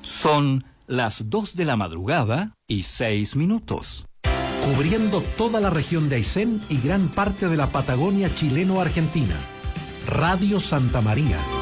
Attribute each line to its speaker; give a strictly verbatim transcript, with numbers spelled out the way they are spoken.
Speaker 1: Son las dos de la madrugada y seis minutos.
Speaker 2: Cubriendo toda la región de Aysén y gran parte de la Patagonia chileno-argentina. Radio Santa María.